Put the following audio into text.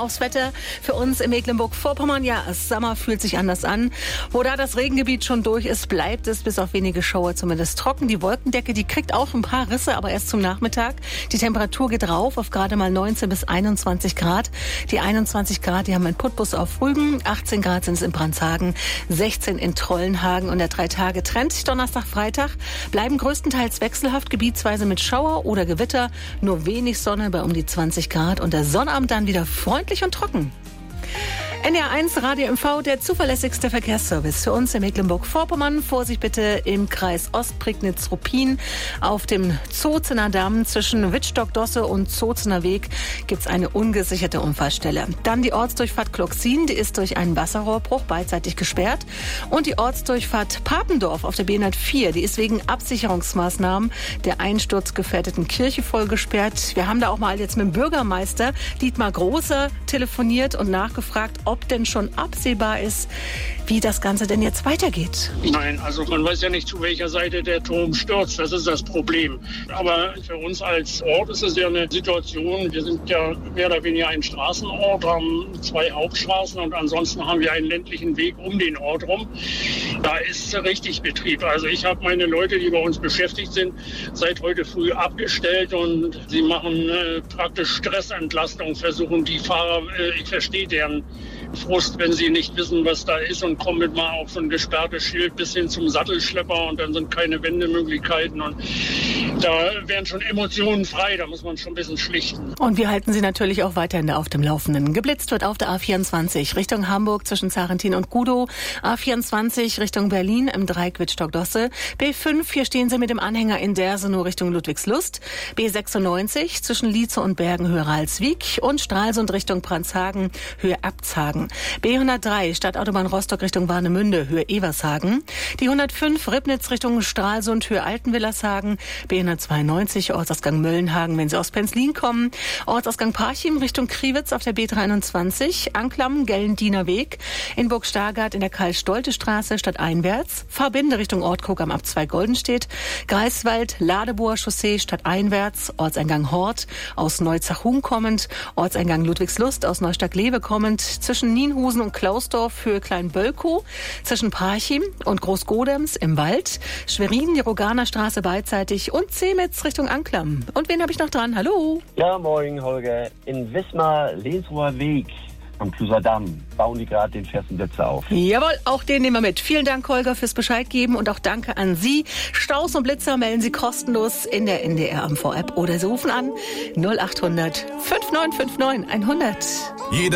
aufs Wetter für uns in Mecklenburg-Vorpommern. Ja, Sommer fühlt sich anders an. Wo da das Regengebiet schon durch ist, bleibt es bis auf wenige Schauer zumindest trocken. Die Wolkendecke, die kriegt auch ein paar Risse, aber erst zum Nachmittag. Die Temperatur geht rauf auf gerade mal 19 bis 21 Grad. Die 21 Grad, die haben wir in Putbus auf Rügen. 18 Grad sind es in Brandhagen, 16 in Trollenhagen. Und der 3-Tage-Trend, Donnerstag, Freitag, bleiben größtenteils wechselhaft, gebietsweise mit Schauer oder Gewitter. Nur wenig Sonne bei um die 20 Grad und der Sonnabend dann wieder freundlich und trocken. NDR1 Radio MV, der zuverlässigste Verkehrsservice für uns in Mecklenburg-Vorpommern. Vorsicht bitte im Kreis Ostprignitz-Ruppin. Auf dem Zozener Damm zwischen Wittstock-Dosse und Zozener Weg gibt's eine ungesicherte Unfallstelle. Dann die Ortsdurchfahrt Kloxin, die ist durch einen Wasserrohrbruch beidseitig gesperrt. Und die Ortsdurchfahrt Papendorf auf der B104, die ist wegen Absicherungsmaßnahmen der einsturzgefährdeten Kirche voll gesperrt. Wir haben da auch mal jetzt mit dem Bürgermeister Dietmar Großer telefoniert und nachgefragt, ob denn schon absehbar ist, wie das Ganze denn jetzt weitergeht. Nein, also man weiß ja nicht, zu welcher Seite der Turm stürzt. Das ist das Problem. Aber für uns als Ort ist es ja eine Situation, wir sind ja mehr oder weniger ein Straßenort, haben 2 Hauptstraßen und ansonsten haben wir einen ländlichen Weg um den Ort rum. Da ist richtig Betrieb. Also ich habe meine Leute, die bei uns beschäftigt sind, seit heute früh abgestellt und sie machen praktisch Stressentlastung, versuchen die Fahrer, ich verstehe deren Frust, wenn sie nicht wissen, was da ist und kommen mit mal auf so ein gesperrtes Schild bis hin zum Sattelschlepper und dann sind keine Wendemöglichkeiten und da werden schon Emotionen frei, da muss man schon ein bisschen schlichten. Und wir halten Sie natürlich auch weiterhin auf dem Laufenden. Geblitzt wird auf der A24 Richtung Hamburg zwischen Zarentin und Gudow, A24 Richtung Berlin im Dreieck Wittstock-Dosse, B5, hier stehen Sie mit dem Anhänger in Dersenow Richtung Ludwigslust, B96 zwischen Lietze und Bergen Höhe Ralswiek und Stralsund Richtung Brandhagen Höhe Abzhagen. B103 Stadtautobahn Rostock Richtung Warnemünde Höhe Evershagen. Die 105 Ribnitz Richtung Stralsund Höhe Altenwillershagen. B192 Ortsausgang Möllenhagen, wenn Sie aus Penzlin kommen. Ortsausgang Parchim Richtung Kriwitz auf der B23. Anklam Gellendiener Weg. In Burg-Stargard in der Karl-Stolte-Straße stadteinwärts. Fahrbinde Richtung Ortkrug am Ab2 Goldenstedt. Greifswald Ladeboer Chaussee stadteinwärts. Ortseingang Hort aus Neuzachum kommend. Ortseingang Ludwigslust aus Neustadt-Lewe kommend. Zwischen Nienhusen und Klausdorf für Kleinbölkow, zwischen Parchim und Großgodems im Wald, Schwerin, die Roganer Straße beidseitig und Zemitz Richtung Anklam. Und wen habe ich noch dran? Hallo? Ja, moin, Holger. In Wismar-Lesroer Weg am Kluser Damm bauen die gerade den Festnetze auf. Jawohl, auch den nehmen wir mit. Vielen Dank, Holger, fürs Bescheid geben und auch danke an Sie. Staus und Blitzer melden Sie kostenlos in der NDR MV App oder Sie rufen an 0800 5959 100.